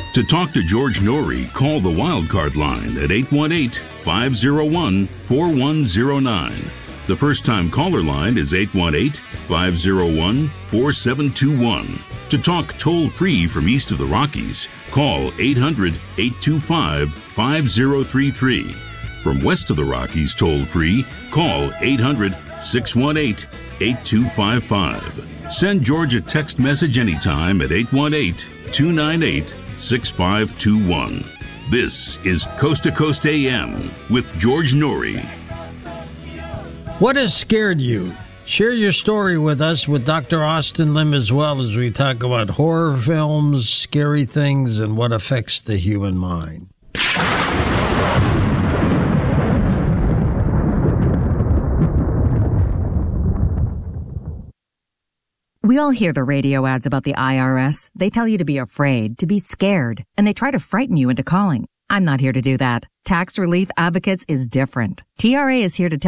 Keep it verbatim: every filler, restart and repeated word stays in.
To talk to George Norrie, call the Wildcard line at eight one eight, five oh one, four one oh nine. The first-time caller line is eight one eight, five oh one, four seven two one. To talk toll-free from east of the Rockies, call eight hundred, eight two five, five oh three three. From west of the Rockies toll-free, call eight hundred, six one eight, eight two five five. Send George a text message anytime at eight one eight, two nine eight, six five two one. This is Coast to Coast A M with George Norrie. What has scared you? Share your story with us, with Doctor Austin Lim as well, as we talk about horror films, scary things, and what affects the human mind. We all hear the radio ads about the I R S. They tell you to be afraid, to be scared, and they try to frighten you into calling. I'm not here to do that. Tax Relief Advocates is different. T R A is here to tell